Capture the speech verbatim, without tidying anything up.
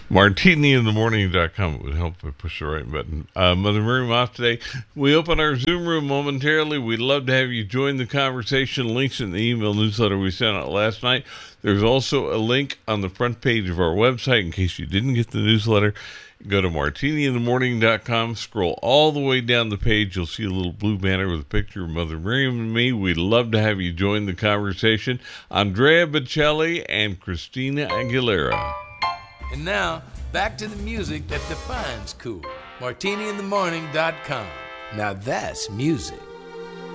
martini in the morning dot com. It would help if I push the right button. Uh, Mother Miriam off today. We open our Zoom room momentarily. We'd love to have you join the conversation. Links in the email newsletter we sent out last night. There's also a link on the front page of our website in case you didn't get the newsletter. Go to martini in the morning dot com, scroll all the way down the page. You'll see a little blue banner with a picture of Mother Miriam and me. We'd love to have you join the conversation. Andrea Bocelli and Christina Aguilera. And now, back to the music that defines cool. martini in the morning dot com. Now that's music.